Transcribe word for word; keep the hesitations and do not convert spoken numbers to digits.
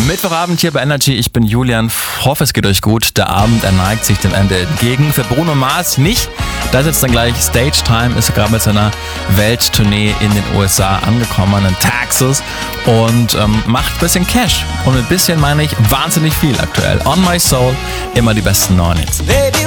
Mittwochabend hier bei Energy. Ich bin Julian. Hoffe, es geht euch gut. Der Abend, er neigt sich dem Ende entgegen. Für Bruno Mars nicht. Da ist jetzt dann gleich Stage Time. Ist gerade mit seiner Welttournee in den U S A angekommen, in Texas. Und ähm, macht ein bisschen Cash. Und mit bisschen meine ich wahnsinnig viel aktuell. On My Soul, immer die besten neuen Hits. Baby,